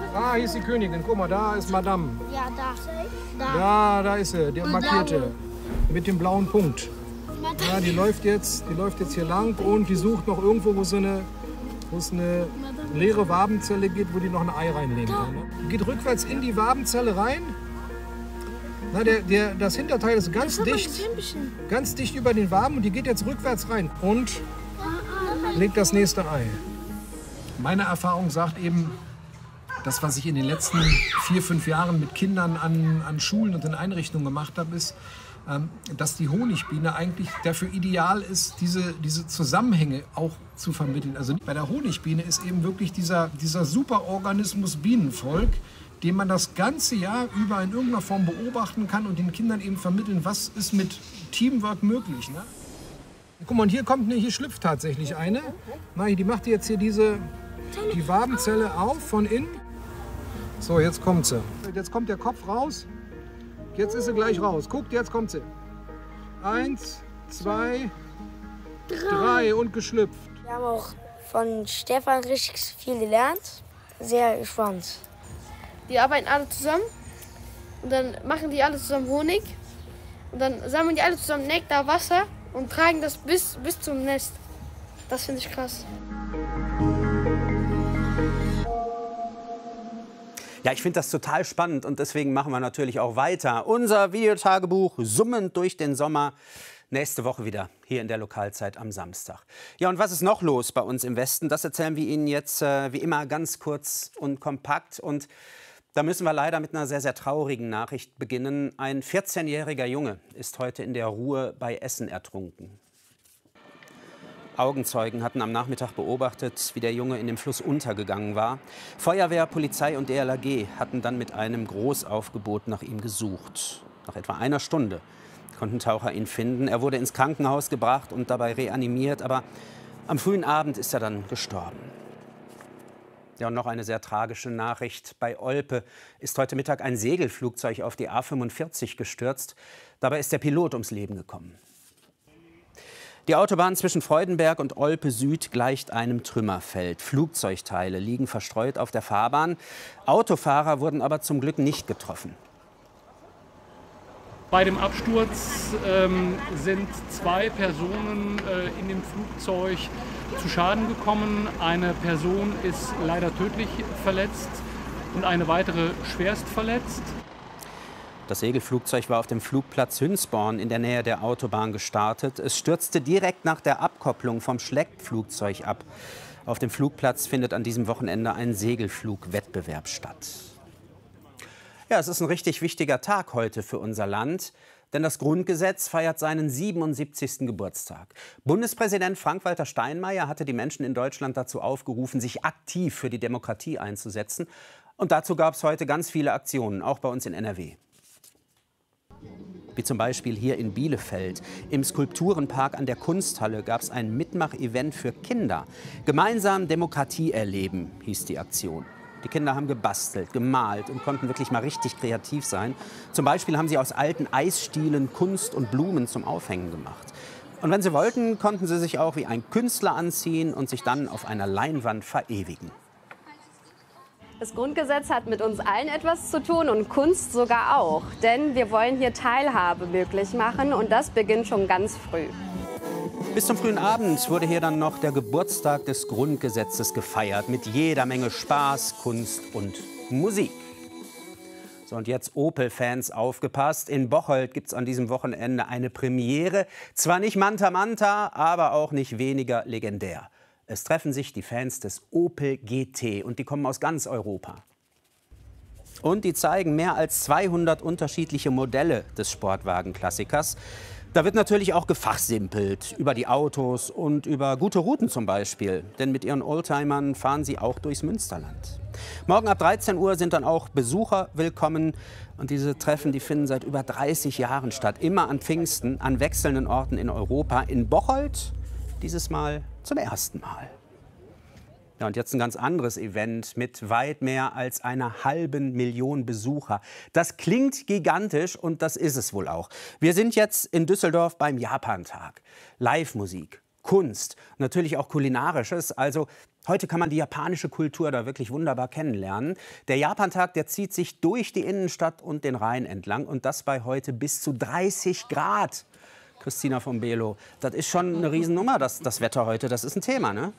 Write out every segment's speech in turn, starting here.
Ah, hier ist die Königin. Guck mal, da ist Madame. Ja, da. Da ist sie, der markierte. Mit dem blauen Punkt. Ja, die läuft jetzt hier lang und die sucht noch irgendwo, wo es eine leere Wabenzelle gibt, wo die noch ein Ei reinlegen kann. Ne? Die geht rückwärts in die Wabenzelle rein. Na, das Hinterteil ist ganz dicht über den Waben und die geht jetzt rückwärts rein und legt das nächste Ei. Meine Erfahrung sagt eben, das, was ich in den letzten 4, 5 Jahren mit Kindern an Schulen und in Einrichtungen gemacht habe, ist, dass die Honigbiene eigentlich dafür ideal ist, diese Zusammenhänge auch zu vermitteln. Also bei der Honigbiene ist eben wirklich dieser Superorganismus Bienenvolk, den man das ganze Jahr über in irgendeiner Form beobachten kann und den Kindern eben vermitteln, was ist mit Teamwork möglich. Ne? Guck mal, und hier schlüpft tatsächlich eine. Na, die macht jetzt hier die Wabenzelle auf von innen. So, jetzt kommt sie. Jetzt kommt der Kopf raus. Jetzt ist sie gleich raus. Guckt, jetzt kommt sie. 1, 2, 3 und geschlüpft. Wir haben auch von Stefan richtig viel gelernt. Sehr gespannt. Die arbeiten alle zusammen und dann machen die alle zusammen Honig. Und dann sammeln die alle zusammen Nektar, Wasser und tragen das bis zum Nest. Das finde ich krass. Ja, ich finde das total spannend und deswegen machen wir natürlich auch weiter. Unser Videotagebuch Summend durch den Sommer. Nächste Woche wieder hier in der Lokalzeit am Samstag. Ja, und was ist noch los bei uns im Westen? Das erzählen wir Ihnen jetzt wie immer ganz kurz und kompakt. Und da müssen wir leider mit einer sehr, sehr traurigen Nachricht beginnen. Ein 14-jähriger Junge ist heute in der Ruhr bei Essen ertrunken. Augenzeugen hatten am Nachmittag beobachtet, wie der Junge in dem Fluss untergegangen war. Feuerwehr, Polizei und DLRG hatten dann mit einem Großaufgebot nach ihm gesucht. Nach etwa einer Stunde konnten Taucher ihn finden. Er wurde ins Krankenhaus gebracht und dabei reanimiert, aber am frühen Abend ist er dann gestorben. Ja, und noch eine sehr tragische Nachricht. Bei Olpe ist heute Mittag ein Segelflugzeug auf die A45 gestürzt. Dabei ist der Pilot ums Leben gekommen. Die Autobahn zwischen Freudenberg und Olpe Süd gleicht einem Trümmerfeld. Flugzeugteile liegen verstreut auf der Fahrbahn. Autofahrer wurden aber zum Glück nicht getroffen. Bei dem Absturz sind 2 Personen in dem Flugzeug zu Schaden gekommen. Eine Person ist leider tödlich verletzt und eine weitere schwerst verletzt. Das Segelflugzeug war auf dem Flugplatz Hünsborn in der Nähe der Autobahn gestartet. Es stürzte direkt nach der Abkopplung vom Schleckflugzeug ab. Auf dem Flugplatz findet an diesem Wochenende ein Segelflugwettbewerb statt. Ja, es ist ein richtig wichtiger Tag heute für unser Land, denn das Grundgesetz feiert seinen 77. Geburtstag. Bundespräsident Frank-Walter Steinmeier hatte die Menschen in Deutschland dazu aufgerufen, sich aktiv für die Demokratie einzusetzen. Und dazu gab es heute ganz viele Aktionen, auch bei uns in NRW. Wie zum Beispiel hier in Bielefeld. Im Skulpturenpark an der Kunsthalle gab es ein Mitmach-Event für Kinder. Gemeinsam Demokratie erleben, hieß die Aktion. Die Kinder haben gebastelt, gemalt und konnten wirklich mal richtig kreativ sein. Zum Beispiel haben sie aus alten Eisstielen Kunst und Blumen zum Aufhängen gemacht. Und wenn sie wollten, konnten sie sich auch wie ein Künstler anziehen und sich dann auf einer Leinwand verewigen. Das Grundgesetz hat mit uns allen etwas zu tun und Kunst sogar auch. Denn wir wollen hier Teilhabe möglich machen und das beginnt schon ganz früh. Bis zum frühen Abend wurde hier dann noch der Geburtstag des Grundgesetzes gefeiert. Mit jeder Menge Spaß, Kunst und Musik. So, und jetzt Opel-Fans aufgepasst. In Bocholt gibt es an diesem Wochenende eine Premiere. Zwar nicht Manta Manta, aber auch nicht weniger legendär. Es treffen sich die Fans des Opel GT und die kommen aus ganz Europa. Und die zeigen mehr als 200 unterschiedliche Modelle des Sportwagenklassikers. Da wird natürlich auch gefachsimpelt über die Autos und über gute Routen zum Beispiel. Denn mit ihren Oldtimern fahren sie auch durchs Münsterland. Morgen ab 13 Uhr sind dann auch Besucher willkommen. Und diese Treffen, die finden seit über 30 Jahren statt. Immer an Pfingsten, an wechselnden Orten in Europa. In Bocholt dieses Mal zum ersten Mal. Ja, und jetzt ein ganz anderes Event mit weit mehr als 500.000 Besucher. Das klingt gigantisch und das ist es wohl auch. Wir sind jetzt in Düsseldorf beim Japantag. Live-Musik, Kunst, natürlich auch Kulinarisches. Also Heute kann man die japanische Kultur da wirklich wunderbar kennenlernen. Der Japantag, der zieht sich durch die Innenstadt und den Rhein entlang. Und das bei heute bis zu 30 Grad. Christina von Beelo, das ist schon eine Riesennummer, das Wetter heute. Das ist ein Thema, ne?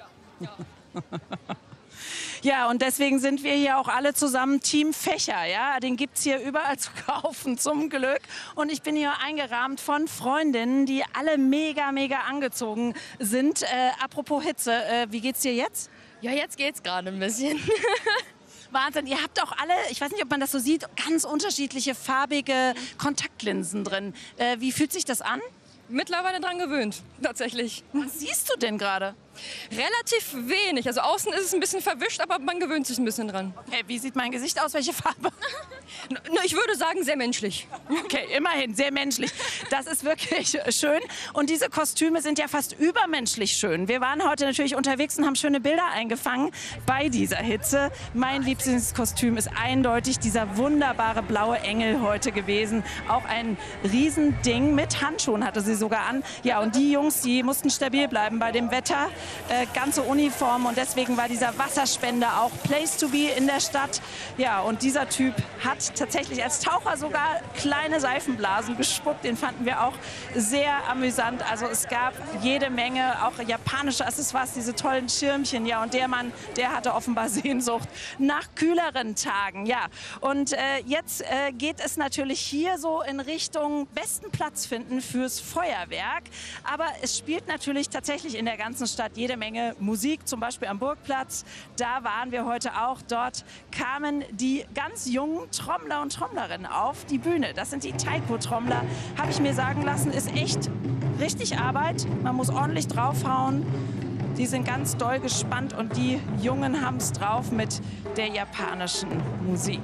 Ja, und deswegen sind wir hier auch alle zusammen Team Fächer. Ja? Den gibt es hier überall zu kaufen, zum Glück. Und ich bin hier eingerahmt von Freundinnen, die alle mega angezogen sind. Apropos Hitze, wie geht's dir jetzt? Ja, jetzt geht's gerade ein bisschen. Wahnsinn, ihr habt auch alle, ich weiß nicht, ob man das so sieht, ganz unterschiedliche farbige Kontaktlinsen drin. Wie fühlt sich das an? Mittlerweile dran gewöhnt, tatsächlich. Was siehst du denn gerade? Relativ wenig. Also außen ist es ein bisschen verwischt, aber man gewöhnt sich ein bisschen dran. Okay, wie sieht mein Gesicht aus? Welche Farbe? Ich würde sagen, sehr menschlich. Okay, immerhin, sehr menschlich. Das ist wirklich schön. Und diese Kostüme sind ja fast übermenschlich schön. Wir waren heute natürlich unterwegs und haben schöne Bilder eingefangen bei dieser Hitze. Mein Lieblingskostüm ist eindeutig dieser wunderbare blaue Engel heute gewesen. Auch ein Riesending mit Handschuhen hatte sie sogar an. Ja, und die Jungs, die mussten stabil bleiben bei dem Wetter. Ganze Uniform und deswegen war dieser Wasserspender auch Place to be in der Stadt. Ja, und dieser Typ hat tatsächlich als Taucher sogar kleine Seifenblasen gespuckt. Den fanden wir auch sehr amüsant. Also es gab jede Menge auch japanische Accessoires, diese tollen Schirmchen. Ja, und der Mann, der hatte offenbar Sehnsucht nach kühleren Tagen. Ja, und jetzt geht es natürlich hier so in Richtung besten Platz finden fürs Feuerwerk. Aber es spielt natürlich tatsächlich in der ganzen Stadt jede Menge Musik, zum Beispiel am Burgplatz. Da waren wir heute auch. Dort kamen die ganz jungen Trommler und Trommlerinnen auf die Bühne. Das sind die Taiko-Trommler. Habe ich mir sagen lassen, ist echt richtig Arbeit. Man muss ordentlich draufhauen. Die sind ganz doll gespannt und die Jungen haben es drauf mit der japanischen Musik.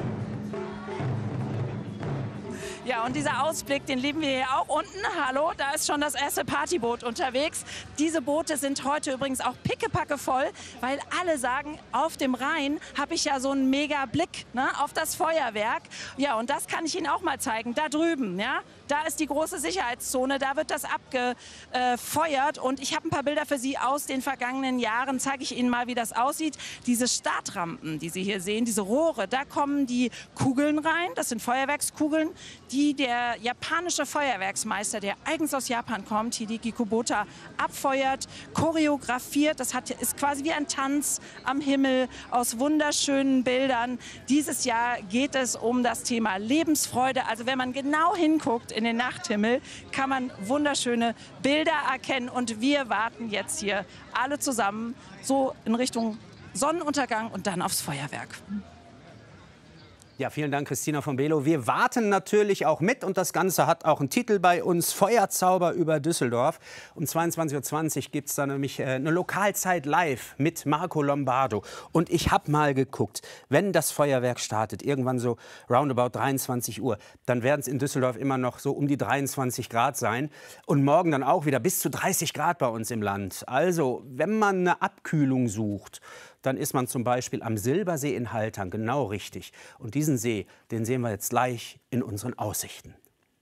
Ja, und dieser Ausblick, den lieben wir hier auch unten. Hallo, da ist schon das erste Partyboot unterwegs. Diese Boote sind heute übrigens auch pickepacke voll, weil alle sagen, auf dem Rhein habe ich ja so einen mega Blick, ne, auf das Feuerwerk. Ja, und das kann ich Ihnen auch mal zeigen. Da drüben, ja, da ist die große Sicherheitszone, da wird das abgefeuert. Und ich habe ein paar Bilder für Sie aus den vergangenen Jahren. Zeige ich Ihnen mal, wie das aussieht. Diese Startrampen, die Sie hier sehen, diese Rohre, da kommen die Kugeln rein. Das sind Feuerwerkskugeln, die der japanische Feuerwerksmeister, der eigens aus Japan kommt, Hideki Kubota, abfeuert, choreografiert. Das ist quasi wie ein Tanz am Himmel aus wunderschönen Bildern. Dieses Jahr geht es um das Thema Lebensfreude. Also wenn man genau hinguckt in den Nachthimmel, kann man wunderschöne Bilder erkennen. Und wir warten jetzt hier alle zusammen so in Richtung Sonnenuntergang und dann aufs Feuerwerk. Ja, vielen Dank, Christina von Beelo. Wir warten natürlich auch mit und das Ganze hat auch einen Titel bei uns, Feuerzauber über Düsseldorf. Um 22:20 Uhr gibt es da nämlich eine Lokalzeit live mit Marco Lombardo. Und ich habe mal geguckt, wenn das Feuerwerk startet, irgendwann so roundabout 23 Uhr, dann werden es in Düsseldorf immer noch so um die 23 Grad sein. Und morgen dann auch wieder bis zu 30 Grad bei uns im Land. Also, wenn man eine Abkühlung sucht, dann ist man zum Beispiel am Silbersee in Haltern genau richtig. Und diesen See, den sehen wir jetzt gleich in unseren Aussichten.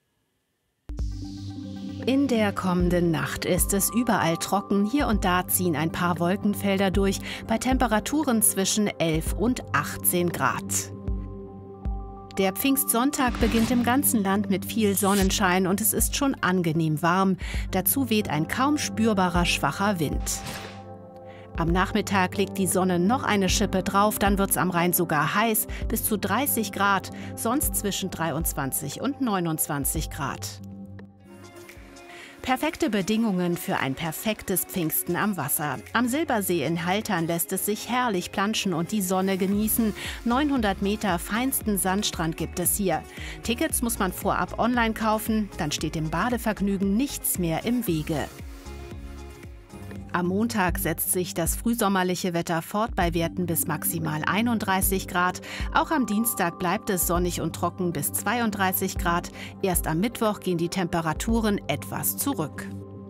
In der kommenden Nacht ist es überall trocken. Hier und da ziehen ein paar Wolkenfelder durch, bei Temperaturen zwischen 11 und 18 Grad. Der Pfingstsonntag beginnt im ganzen Land mit viel Sonnenschein und es ist schon angenehm warm. Dazu weht ein kaum spürbarer schwacher Wind. Am Nachmittag legt die Sonne noch eine Schippe drauf, dann wird es am Rhein sogar heiß, bis zu 30 Grad, sonst zwischen 23 und 29 Grad. Perfekte Bedingungen für ein perfektes Pfingsten am Wasser. Am Silbersee in Haltern lässt es sich herrlich planschen und die Sonne genießen. 900 Meter feinsten Sandstrand gibt es hier. Tickets muss man vorab online kaufen, dann steht dem Badevergnügen nichts mehr im Wege. Am Montag setzt sich das frühsommerliche Wetter fort bei Werten bis maximal 31 Grad. Auch am Dienstag bleibt es sonnig und trocken bis 32 Grad. Erst am Mittwoch gehen die Temperaturen etwas zurück.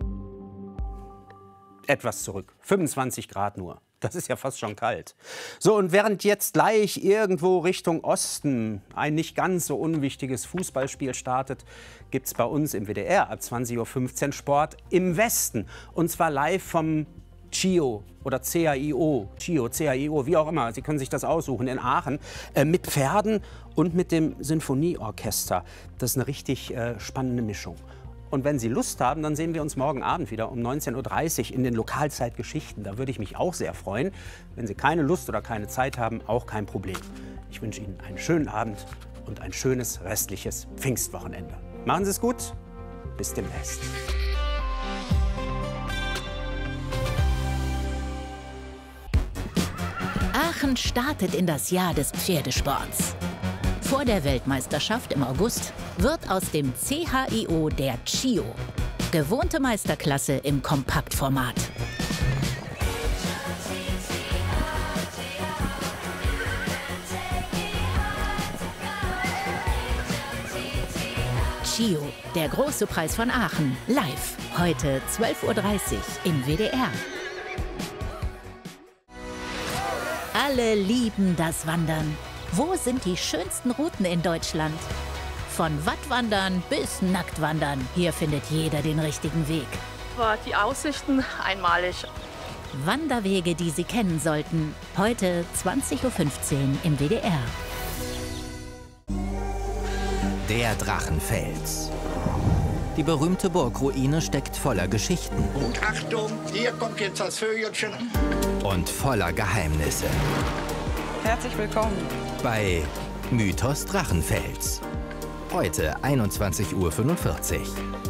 Etwas zurück, 25 Grad nur. Das ist ja fast schon kalt. So, und während jetzt gleich irgendwo Richtung Osten ein nicht ganz so unwichtiges Fußballspiel startet, gibt es bei uns im WDR ab 20:15 Uhr Sport im Westen. Und zwar live vom CHIO oder CAIO, CHIO, CAIO, wie auch immer, Sie können sich das aussuchen, in Aachen, mit Pferden und mit dem Sinfonieorchester. Das ist eine richtig spannende Mischung. Und wenn Sie Lust haben, dann sehen wir uns morgen Abend wieder um 19:30 Uhr in den Lokalzeitgeschichten. Da würde ich mich auch sehr freuen. Wenn Sie keine Lust oder keine Zeit haben, auch kein Problem. Ich wünsche Ihnen einen schönen Abend und ein schönes restliches Pfingstwochenende. Machen Sie es gut, bis demnächst. Aachen startet in das Jahr des Pferdesports. Vor der Weltmeisterschaft im August wird aus dem CHIO der CHIO. Gewohnte Meisterklasse im Kompaktformat. CHIO, der große Preis von Aachen. Live, heute 12:30 Uhr im WDR. Alle lieben das Wandern. Wo sind die schönsten Routen in Deutschland? Von Wattwandern bis Nacktwandern. Hier findet jeder den richtigen Weg. Die Aussichten einmalig. Wanderwege, die Sie kennen sollten. Heute 20:15 Uhr im WDR. Der Drachenfels. Die berühmte Burgruine steckt voller Geschichten. Und Achtung, hier kommt jetzt das Vögelchen. Und voller Geheimnisse. Herzlich willkommen bei Mythos Drachenfels. Heute 21:45 Uhr.